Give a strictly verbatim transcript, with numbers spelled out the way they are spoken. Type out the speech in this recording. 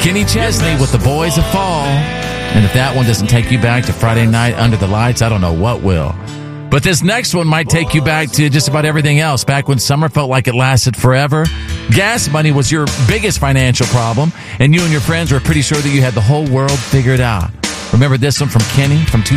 Kenny Chesney with The Boys of Fall. And if that one doesn't take you back to Friday night under the lights, I don't know what will. But this next one might take you back to just about everything else. Back when summer felt like it lasted forever. Gas money was your biggest financial problem. And you and your friends were pretty sure that you had the whole world figured out. Remember this one from Kenny from two